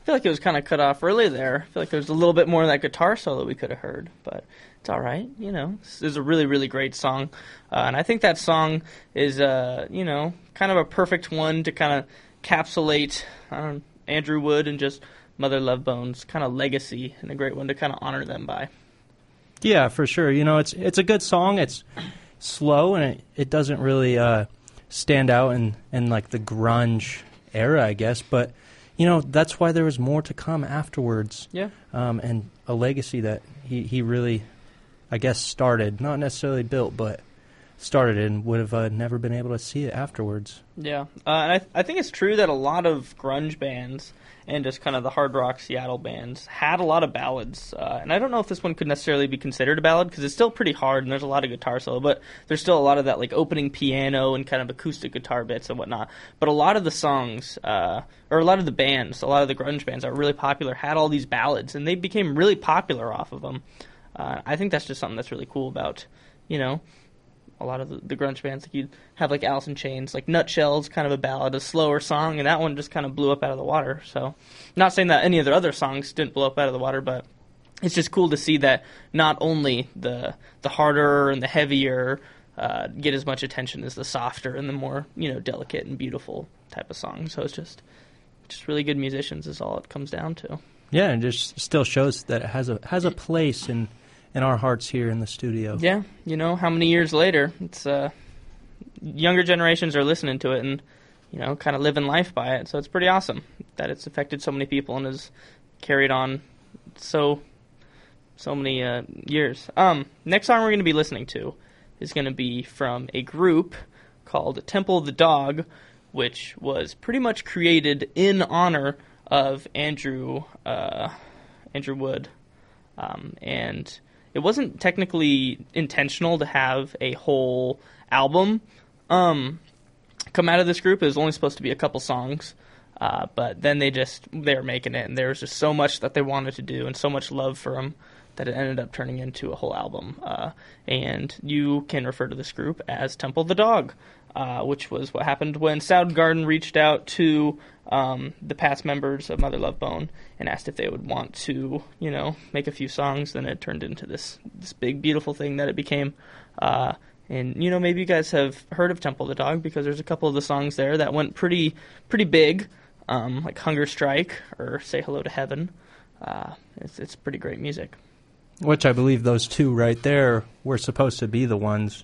feel like it was kind of cut off early there. I feel like there's a little bit more of that guitar solo we could have heard, but it's all right. This is a really, really great song. And I think that song is, kind of a perfect one to kind of encapsulate Andrew Wood and just Mother Love Bone's kind of legacy, and a great one to kind of honor them by. Yeah, for sure. It's a good song. It's slow, and it doesn't really stand out in like the grunge era, I guess, but that's why there was more to come afterwards. Yeah. And a legacy that he really, I guess, started, not necessarily built, but started, and would have never been able to see it afterwards. Yeah. And I think it's true that a lot of grunge bands and just kind of the hard rock Seattle bands had a lot of ballads. And I don't know if this one could necessarily be considered a ballad, because it's still pretty hard and there's a lot of guitar solo, but there's still a lot of that like opening piano and kind of acoustic guitar bits and whatnot. But a lot of the songs, or a lot of the bands, a lot of the grunge bands that were really popular had all these ballads, and they became really popular off of them. I think that's just something that's really cool about, a lot of the grunge bands. Like you'd have like Alice in Chains, like Nutshell's kind of a ballad, a slower song, and that one just kind of blew up out of the water. So, not saying that any of their other songs didn't blow up out of the water, but it's just cool to see that not only the harder and the heavier get as much attention as the softer and the more delicate and beautiful type of songs. So it's just really good musicians is all it comes down to. Yeah, and just still shows that it has a place in our hearts here in the studio. Yeah, how many years later, it's younger generations are listening to it and, kind of living life by it. So it's pretty awesome that it's affected so many people and has carried on so many years. Next song we're going to be listening to is going to be from a group called Temple the Dog, which was pretty much created in honor of Andrew Wood. And it wasn't technically intentional to have a whole album come out of this group. It was only supposed to be a couple songs, but then they were making it, and there was just so much that they wanted to do and so much love for them that it ended up turning into a whole album. And you can refer to this group as Temple the Dog, which was what happened when Soundgarden reached out to the past members of Mother Love Bone and asked if they would want to, make a few songs. Then it turned into this big, beautiful thing that it became. And, maybe you guys have heard of Temple the Dog, because there's a couple of the songs there that went pretty big, like Hunger Strike or Say Hello to Heaven. It's pretty great music. Which I believe those two right there were supposed to be the ones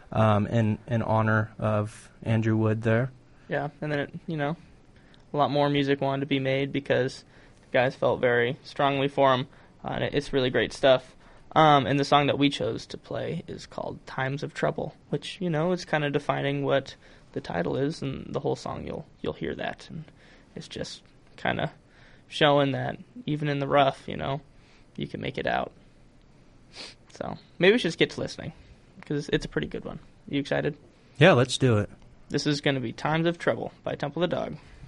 in honor of Andrew Wood there. Yeah, and then, a lot more music wanted to be made because the guys felt very strongly for him. And it's really great stuff. And the song that we chose to play is called Times of Trouble, which, is kind of defining what the title is, and the whole song you'll hear that. And it's just kind of showing that even in the rough, you can make it out. So maybe we should just get to listening, because it's a pretty good one. You excited? Yeah, let's do it. This is going to be Times of Trouble by Temple the Dog.